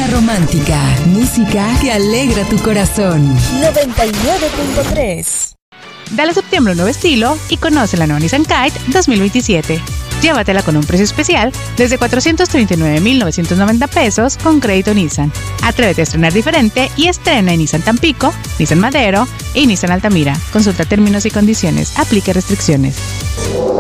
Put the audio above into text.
Onda Romántica, música que alegra tu corazón. 99.3. Dale a septiembre un nuevo estilo y conoce la nueva Nissan Kite 2027. Llévatela con un precio especial desde 439,990 pesos con crédito Nissan. Atrévete a estrenar diferente y estrena en Nissan Tampico, Nissan Madero y Nissan Altamira. Consulta términos y condiciones. Aplique restricciones.